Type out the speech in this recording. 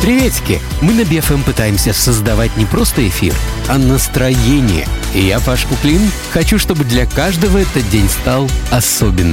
Приветики! Мы на BFM пытаемся создавать не просто эфир, а настроение. И я, Паш Куклин, хочу, чтобы для каждого этот день стал особенным.